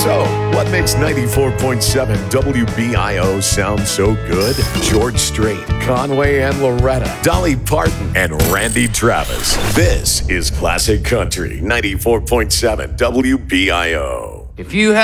So, what makes 94.7 WBIO sound so good? George Strait, Conway and Loretta, Dolly Parton, and Randy Travis. This is Classic Country 94.7 WBIO. If you have